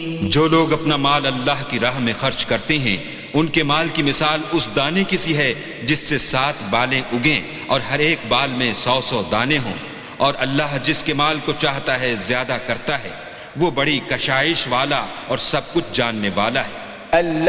जो लोग अपना माल अल्लाह की राह में खर्च करते हैं, उनके माल की मिसाल उस दाने की सी है जिससे 7 बालें उगें और हर एक बाल में 100 दाने हों। और अल्लाह जिसके माल को चाहता है ज्यादा करता है, वो बड़ी कशाइश वाला और सब कुछ जानने वाला है।